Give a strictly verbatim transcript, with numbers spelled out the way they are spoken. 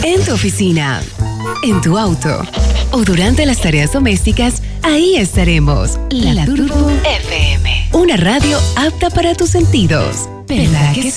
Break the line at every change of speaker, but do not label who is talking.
En tu oficina, en tu auto o durante las tareas domésticas, ahí estaremos. La, La Turbo F M. Una radio apta para tus sentidos. ¿Verdad que sí?